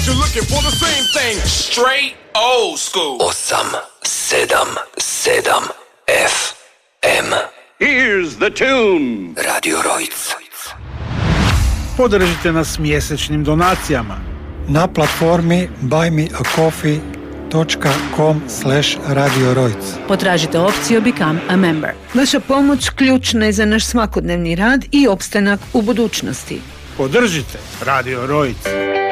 you're looking for the same thing. Straight old school. 877 FM. Here's the tune. Radio Rojc. Podržite nas mjesečnim donacijama na platformi buymeacoffee.com/Radio Rojc. Potražite opciju Become a Member. Vaša pomoć ključna je za naš svakodnevni rad i opstanak u budućnosti. Podržite Radio Rojc.